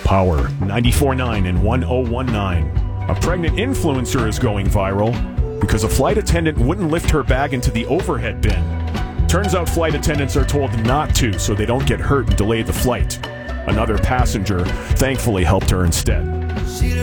Power 94.9 and 101.9. A pregnant influencer is going viral because a flight attendant wouldn't lift her bag into the overhead bin. Turns out flight attendants are told not to so they don't get hurt and delay the flight. Another passenger thankfully helped her instead.